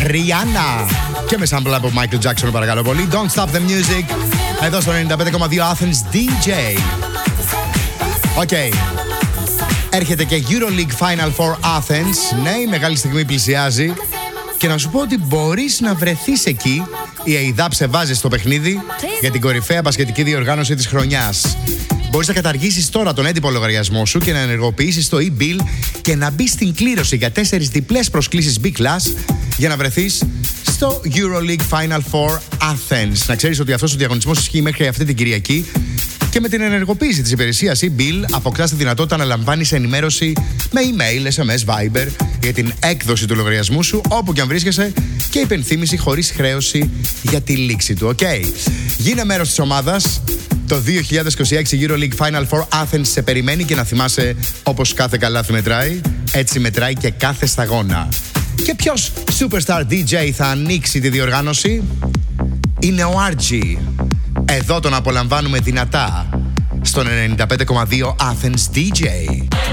Rihanna. Και με sample από Michael Jackson, παρακαλώ πολύ. Don't Stop the Music. Εδώ στο 95,2 Athens DJ. Οκ. Έρχεται και EuroLeague Final Four Athens. Ναι, η μεγάλη στιγμή πλησιάζει. Και να σου πω ότι μπορείς να βρεθείς εκεί. Η ΕΙΔΑΠ σε βάζει στο παιχνίδι για την κορυφαία μπασκετική διοργάνωση της χρονιάς. Μπορείς να καταργήσεις τώρα τον έντυπο λογαριασμό σου και να ενεργοποιήσεις το e-bill και να μπεις στην κλήρωση για 4 διπλές προσκλήσεις B-Class για να βρεθείς στο EuroLeague Final Four Athens. Να ξέρεις ότι αυτός ο διαγωνισμός ισχύει μέχρι αυτή την Κυριακή και με την ενεργοποίηση της υπηρεσίας e-bill αποκτάς τη δυνατότητα να λαμβάνεις ενημέρωση με email, SMS, Viber για την έκδοση του λογαριασμού σου όπου και αν βρίσκεσαι και υπενθύμηση χωρίς χρέωση για τη λήξη του. Γίνε μέρος της ομάδας. Το 2026 EuroLeague Final Four Athens σε περιμένει και να θυμάσαι, όπως κάθε καλάθι μετράει, έτσι μετράει και κάθε σταγόνα. Και ποιος superstar DJ θα ανοίξει τη διοργάνωση? Είναι ο RG. Εδώ τον απολαμβάνουμε δυνατά στον 95,2 Athens DJ.